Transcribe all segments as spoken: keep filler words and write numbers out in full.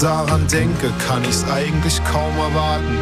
daran denke, kann ich's eigentlich kaum erwarten.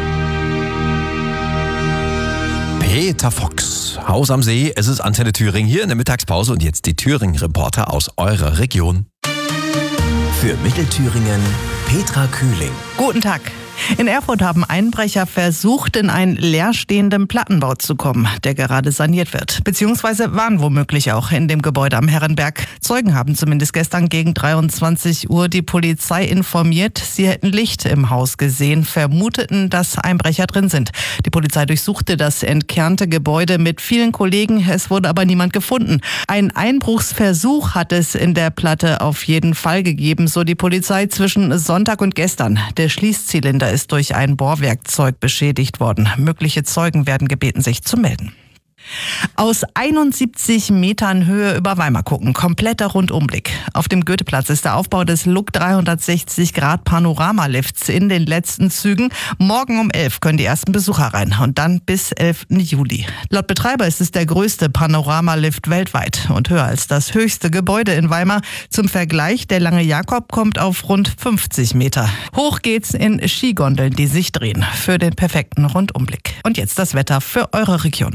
Peter Fox, Haus am See, es ist Antenne Thüringen hier in der Mittagspause und jetzt die Thüringen-Reporter aus eurer Region. Für Mittelthüringen Petra Kühling. Guten Tag. In Erfurt haben Einbrecher versucht, in einen leerstehenden Plattenbau zu kommen, der gerade saniert wird. Beziehungsweise waren womöglich auch in dem Gebäude am Herrenberg. Zeugen haben zumindest gestern gegen dreiundzwanzig Uhr die Polizei informiert. Sie hätten Licht im Haus gesehen, vermuteten, dass Einbrecher drin sind. Die Polizei durchsuchte das entkernte Gebäude mit vielen Kollegen. Es wurde aber niemand gefunden. Ein Einbruchsversuch hat es in der Platte auf jeden Fall gegeben, so die Polizei zwischen Sonntag und gestern. Der Schließzylinder ist durch ein Bohrwerkzeug beschädigt worden. Mögliche Zeugen werden gebeten, sich zu melden. Aus einundsiebzig Metern Höhe über Weimar gucken. Kompletter Rundumblick. Auf dem Goetheplatz ist der Aufbau des Look dreihundertsechzig Grad Panoramalifts in den letzten Zügen. Morgen um elf können die ersten Besucher rein und dann bis elften Juli. Laut Betreiber ist es der größte Panoramalift weltweit und höher als das höchste Gebäude in Weimar. Zum Vergleich, der Lange Jakob kommt auf rund fünfzig Meter. Hoch geht's in Skigondeln, die sich drehen. Für den perfekten Rundumblick. Und jetzt das Wetter für eure Region.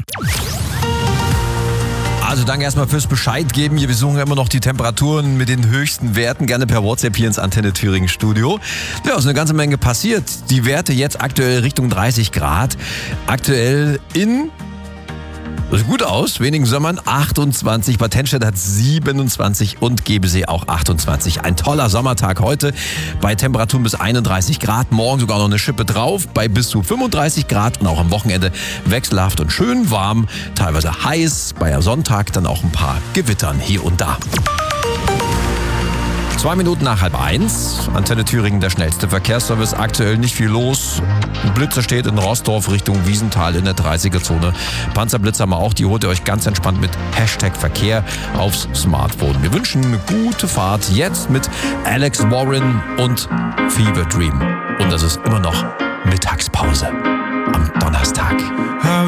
Also danke erstmal fürs Bescheid geben. Wir besuchen immer noch die Temperaturen mit den höchsten Werten. Gerne per WhatsApp hier ins Antenne Thüringen Studio. Ja, ist eine ganze Menge passiert. Die Werte jetzt aktuell Richtung dreißig Grad. Aktuell in... Das sieht gut aus, wenigen Sommern achtundzwanzig, Bad Tennstedt hat siebenundzwanzig und Gebesee auch achtundzwanzig. Ein toller Sommertag heute bei Temperaturen bis einunddreißig Grad, morgen sogar noch eine Schippe drauf bei bis zu fünfunddreißig Grad und auch am Wochenende wechselhaft und schön warm, teilweise heiß, bei Sonntag dann auch ein paar Gewittern hier und da. Zwei Minuten nach halb eins. Antenne Thüringen, der schnellste Verkehrsservice. Aktuell nicht viel los. Ein Blitzer steht in Rossdorf Richtung Wiesenthal in der dreißiger-Zone. Panzerblitzer haben wir auch. Die holt ihr euch ganz entspannt mit Hashtag Verkehr aufs Smartphone. Wir wünschen eine gute Fahrt jetzt mit Alex Warren und Fever Dream. Und das ist immer noch Mittagspause am Donnerstag.